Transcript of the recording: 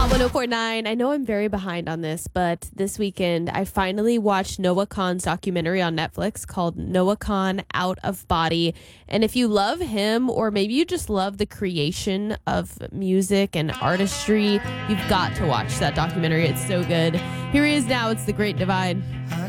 1049. I know I'm very behind on this, but this weekend I finally watched Noah Khan's documentary on Netflix called Noah Khan Out of Body. And if you love him, or maybe you just love the creation of music and artistry, you've got to watch that documentary. It's so good. Here he is now. It's The Great Divide. I